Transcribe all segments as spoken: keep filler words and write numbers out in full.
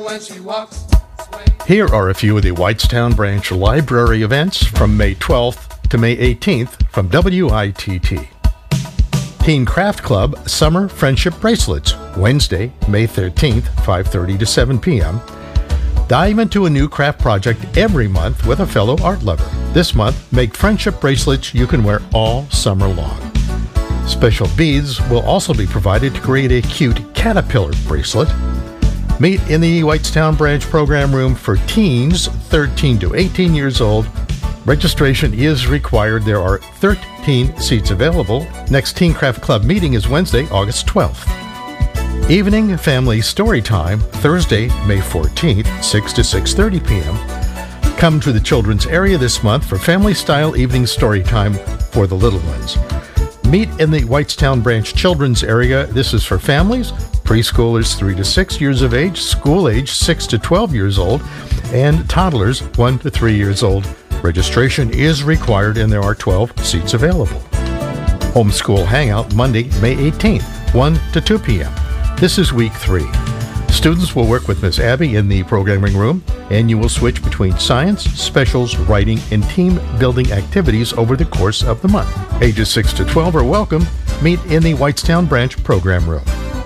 Here are a few of the Whitestown Branch Library events from May twelfth to May eighteenth from W I T T. Teen Craft Club Summer Friendship Bracelets, Wednesday, May thirteenth, five thirty to seven p.m. Dive into a new craft project every month with a fellow art lover. This month, make friendship bracelets you can wear all summer long. Special beads will also be provided to create a cute caterpillar bracelet. Meet in the Whitestown Branch program room for teens thirteen to eighteen years old. Registration is required. There are thirteen seats available. Next Teen Craft Club meeting is Wednesday, August twelfth. Evening Family Story Time, Thursday, May fourteenth, six to six thirty p.m. Come to the children's area this month for family-style evening story time for the little ones. Meet in the Whitestown Branch children's area. This is for families, preschoolers three to six years of age, school age six to twelve years old, and toddlers one to three years old. Registration is required and there are twelve seats available. Homeschool Hangout, Monday, May eighteenth, one to two p.m. This is week three. Students will work with Miss Abby in the programming room, and you will switch between science, specials, writing, and team-building activities over the course of the month. Ages six to twelve are welcome. Meet in the Whitestown Branch program room.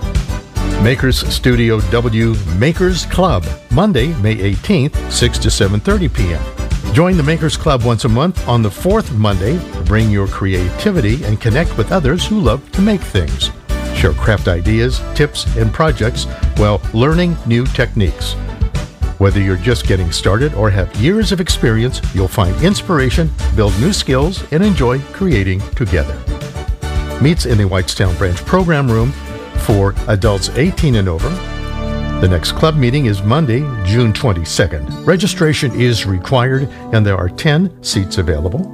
Makers Studio W Makers Club, Monday, May eighteenth, six to seven thirty p.m. Join the Makers Club once a month on the fourth Monday. Bring your creativity and connect with others who love to make things. Share craft ideas, tips, and projects while learning new techniques. Whether you're just getting started or have years of experience, you'll find inspiration, build new skills, and enjoy creating together. Meets in the Whitestown Branch program room for adults eighteen and over. The next club meeting is Monday, June twenty-second. Registration is required and there are ten seats available.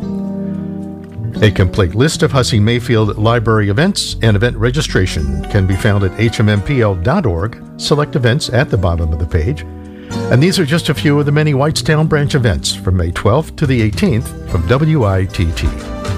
A complete list of Hussey Mayfield Library events and event registration can be found at h m m p l dot org. Select events at the bottom of the page. And these are just a few of the many Whitestown Branch events from May twelfth to the eighteenth from W I T T.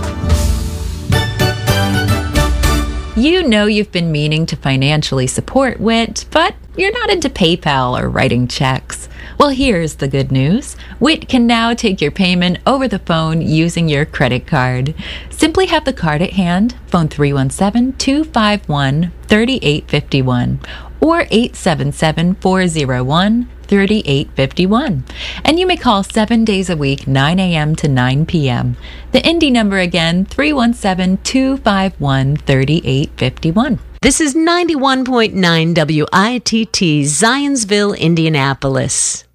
You know you've been meaning to financially support W I T, but you're not into PayPal or writing checks. Well, here's the good news. W I T can now take your payment over the phone using your credit card. Simply have the card at hand, phone three one seven, two five one, three eight five one or eight seven seven, four zero one, three eight five one. And you may call seven days a week, nine a.m. to nine p.m. The Indy number again, three one seven, two five one, three eight five one. This is ninety-one point nine W I T T, Zionsville, Indianapolis.